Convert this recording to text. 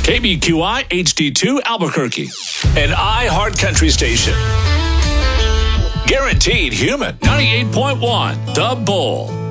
KBQI HD2 Albuquerque, an iHeart Country station. Guaranteed human. 98.1 The Bull.